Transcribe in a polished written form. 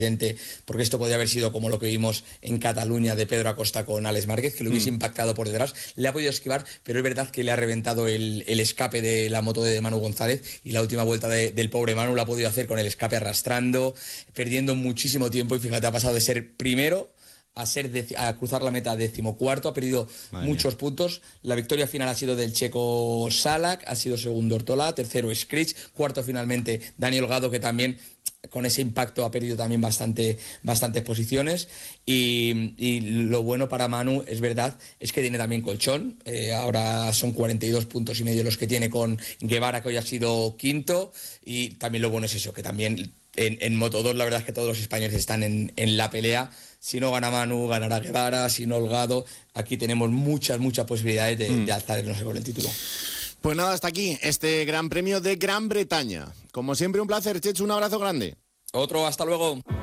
porque esto podría haber sido como lo que vimos en Cataluña de Pedro Acosta con Alex Márquez, que lo hubiese impactado por detrás. Le ha podido esquivar, pero es verdad que le ha reventado el escape de la moto de Manu González, y la última vuelta del pobre Manu la ha podido hacer con el escape arrastrando, perdiendo muchísimo tiempo, y fíjate, ha pasado de ser primero a cruzar la meta 14º, ha perdido muchos puntos. La victoria final ha sido del checo Salak, ha sido segundo Ortola, tercero Scrich, cuarto finalmente Daniel Gado, que también con ese impacto ha perdido también bastantes posiciones, y lo bueno para Manu, es verdad, es que tiene también colchón. Ahora son 42,5 puntos los que tiene con Guevara, que hoy ha sido quinto, y también lo bueno es eso, que también en Moto2 la verdad es que todos los españoles están en la pelea. Si no gana Manu, ganará Guevara, si no Holgado. Aquí tenemos muchas posibilidades de alzarnos con el título. Pues nada, hasta aquí este Gran Premio de Gran Bretaña. Como siempre, un placer, Chechu, un abrazo grande. Otro, hasta luego.